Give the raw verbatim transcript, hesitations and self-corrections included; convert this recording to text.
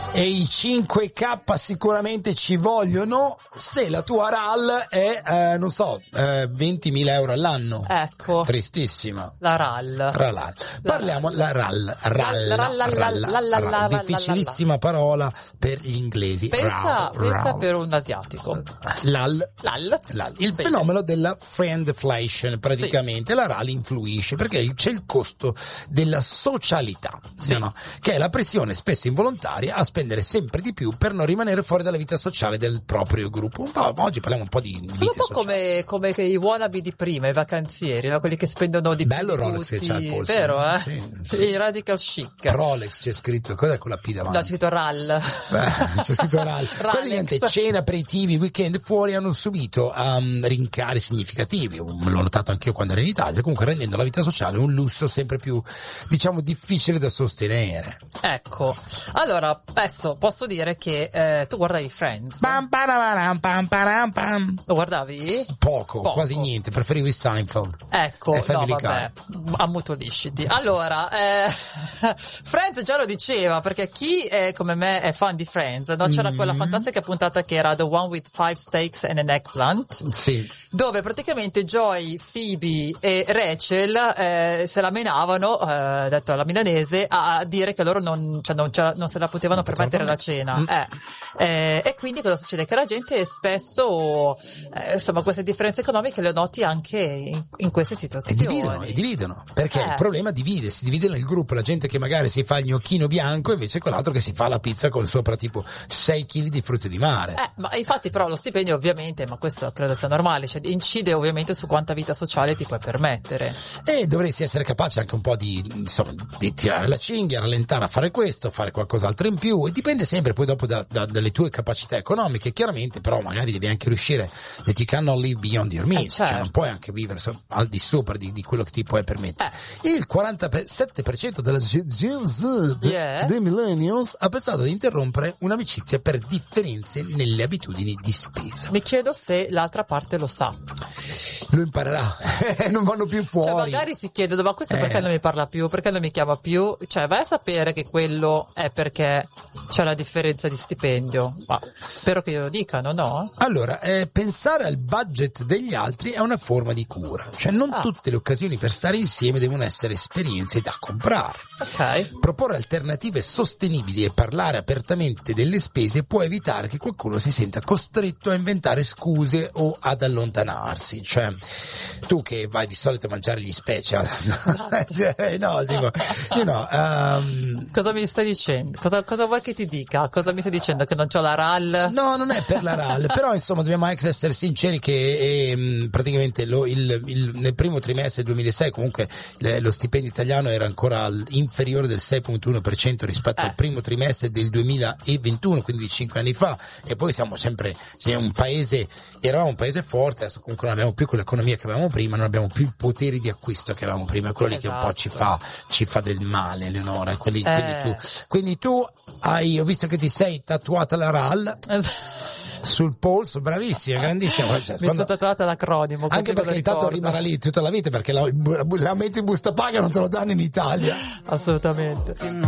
E i cinque K sicuramente ci vogliono se la tua R A L è, eh, non so, eh, ventimila euro all'anno. Ecco. Tristissima. La R A L. R A L. Parliamo la R A L. R A L. La- la- la- la- la- la- la- la- difficilissima parola per gli inglesi. Pensa, R A L. pensa per un asiatico. L'A L. L'A L. L'A L. Il Sì. fenomeno della friendflation, praticamente. La R A L influisce perché c'è il costo della socialità, Sì. no? Che è la pressione spesso involontaria a spendere sempre di più per non rimanere fuori dalla vita sociale del proprio gruppo. Un po', oggi parliamo un po' di vite Sono un po' sociali. come, come che i wannabe di prima, i vacanzieri, no? Quelli che spendono di più Bello di Rolex che tutti. c'ha il polso, Vero, eh? eh? Sì, sì. I radical chic. Rolex c'è scritto, cos'è con la P davanti? No, c'è scritto R A L. Beh, c'è scritto R A L. Quelli niente, cena, aperitivi, weekend fuori hanno subito um, rincari significativi, l'ho notato anch'io quando ero in Italia, comunque rendendo la vita sociale un lusso sempre più, diciamo, difficile da sostenere. Ecco, allora, questo posso dire che eh, tu guardavi Friends? Pam, pararam, pam, param, pam. Lo guardavi? Poco, Poco. quasi niente, preferivo i Seinfeld. Ecco, E no Family vabbè, ammutolisciti. Allora, eh, Friends già lo diceva, perché chi è come me è fan di Friends, no? C'era Mm. quella fantastica puntata che era The One with Five Steaks and an Eggplant, Sì. dove praticamente Joy, Phoebe e Rachel eh, se la menavano, eh, detto alla milanese, a, a dire che loro non, cioè non, ce la- non se la potevano Non permettere la potevano cena. Eh. Eh, e quindi cosa succede? Che la gente spesso, eh, insomma, queste differenze economiche le noti anche in, in queste E situazioni. dividono, e dividono, perché Eh. il problema divide, si divide nel gruppo, la gente che magari si fa il gnocchino bianco invece quell'altro che si fa la pizza con sopra tipo sei chili di frutti di mare. Eh, ma infatti però lo stipendio ovviamente, ma questo credo sia normale, cioè incide ovviamente su quanta vita sociale ti puoi permettere. E dovresti essere capace anche un po' di, insomma, di tirare la cinghia, rallentare a fare questo, fare qualcos'altro in più, e dipende sempre poi dopo da, da, dalle tue capacità economiche, chiaramente, però magari devi anche riuscire, that you cannot live beyond your means, Eh, certo. cioè non puoi anche vivere so- al di sopra di, di quello che ti puoi permettere. Eh. Il quarantasette per cento della Gen Gen Z Yeah. dei millennials ha pensato di interrompere un'amicizia per differenze nelle abitudini di spesa. Mi chiedo se l'altra parte lo sa. Lo imparerà, non vanno più fuori. Cioè magari si chiedono, ma questo Eh. perché non mi parla più, perché non mi chiama più? Cioè vai a sapere che quello è perché c'è la differenza di stipendio. Ma spero che glielo dicano, no? Allora, eh, pensare al budget degli altri è una forma di cura, cioè non Ah. tutte le occasioni per stare insieme devono essere esperienze da comprare. Ok. Proporre alternative sostenibili e parlare apertamente delle spese può evitare che qualcuno si senta costretto a inventare scuse o ad allontanarsi. Cioè, tu che vai di solito a mangiare gli special, cioè, no, dico, you know, um, Cosa mi stai dicendo? Cosa, cosa vuoi che ti dica? Cosa mi stai dicendo? Che non c'ho la R A L? no, non è per la R A L, però insomma dobbiamo anche essere sinceri che ehm, praticamente lo, il, il, nel primo trimestre del duemilasei comunque le, lo stipendio italiano era ancora al- inferiore del sei virgola uno per cento rispetto Eh. al primo trimestre del duemilaventuno, quindi cinque anni fa, e poi siamo sempre, cioè, un paese, eravamo un paese forte, adesso comunque non abbiamo più quell'economia che avevamo prima, non abbiamo più il potere di acquisto che avevamo prima, è quello lì che un po' ci fa, ci fa del male, Eleonora, quelli, Eh. quindi tu, quindi tu hai, ho visto che ti sei tatuata la R A L sul polso, bravissima, grandissima. Cioè, Mi quando- sono tatuata l'acronimo. anche così me lo perché intanto ricordo. rimarrà lì tutta la vita, perché la, la metti in busta paga non te lo danno in Italia. Assolutamente.